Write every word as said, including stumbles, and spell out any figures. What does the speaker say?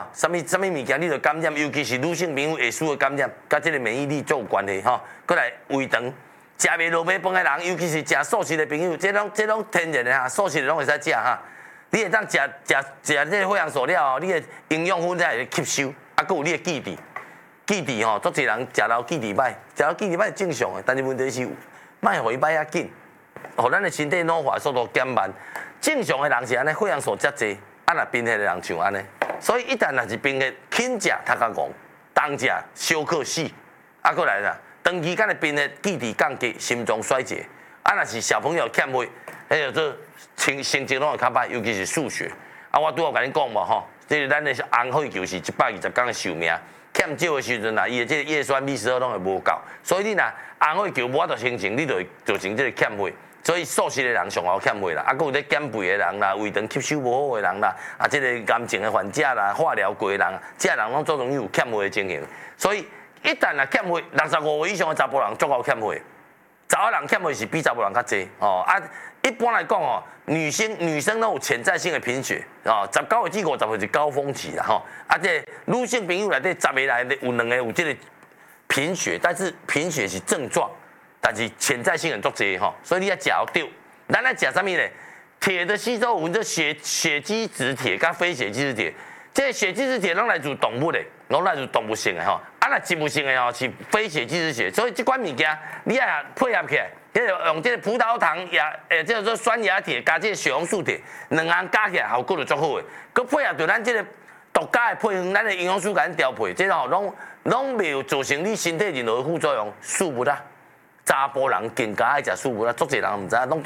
什么什么物件你就感染，尤其是女性朋友会输的感染，甲这个免疫力足有关系吼。过来胃肠，食袂落尾饭的人，尤其是食素食的朋友，这拢这拢天然的哈，素食的拢会使食哈。你会当食食食这个血氧素了后，你的营养分才会吸收，啊，佮有你的记忆。记忆吼，足侪人食到记忆歹，食到记忆歹正常的，但是问题是，莫互伊歹遐紧，互咱的身体老化速度减慢。正常的人是安尼，血氧素遮济，啊若贫血的人像安尼，所以一旦若是贫血，轻食头壳戆，重食小可死，啊，过来啦，长期间的贫血，记忆降低，心脏衰竭，啊，若是小朋友欠血，迄叫做成成绩拢会较歹，尤其是数学。啊，我拄好甲你讲嘛吼，即个咱的红血球是一百二十天的寿命。欠少的时阵啊，伊的这个叶酸、B 十二拢会无够，所以你若红血球无法度形成，你就会造成这个欠血。所以素食的人上好欠血啦，啊，佮有咧减肥的人啦，胃肠吸收无好的人啦，啊，这个癌症的患者啦，化疗过的人，这人拢最容易有欠血的情形。所以一旦若欠血，六十五岁以上的查甫人足够欠血，查某人欠血是比查甫人较济哦啊。一般来讲哦，女性女生都有潜在性的贫血哦，十九岁至五十岁是高峰期啦吼。啊，这女性朋友内底十个内底有两个有这个贫血，但是贫血是症状，但是潜在性很足济吼，所以你要食对。咱来食啥物咧？铁的吸收，我们这血血基质铁跟非血基质铁，这个血基质铁拢来自动物的，拢来自动物性的吼。啊，那植物性的吼是非血基质铁，所以这款物件你要配合起来。即用即个葡萄糖也诶，即个做酸亚铁加即个血红素铁，两项加起来效果就足好诶。佮配合着咱即个独家诶配方，咱诶营养素甲咱调配，即吼拢拢袂有造成你身体任何副作用。素物啦，查甫人更加爱食素物啦，足侪人毋知影，拢